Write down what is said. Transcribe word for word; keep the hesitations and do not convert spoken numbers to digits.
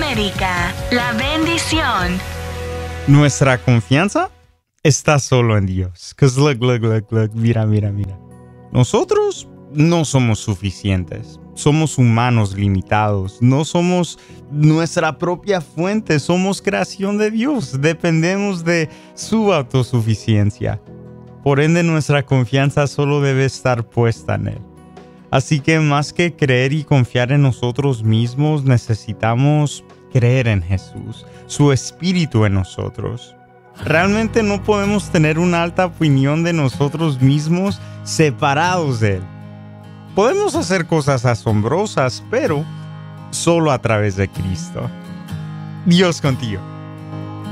América, la bendición. Nuestra confianza está solo en Dios. Because look, look, look, look. Mira, mira, mira. Nosotros no somos suficientes. Somos humanos limitados. No somos nuestra propia fuente. Somos creación de Dios. Dependemos de su autosuficiencia. Por ende, nuestra confianza solo debe estar puesta en Él. Así que más que creer y confiar en nosotros mismos, necesitamos creer en Jesús, su Espíritu en nosotros. Realmente no podemos tener una alta opinión de nosotros mismos separados de Él. Podemos hacer cosas asombrosas, pero solo a través de Cristo. Dios contigo.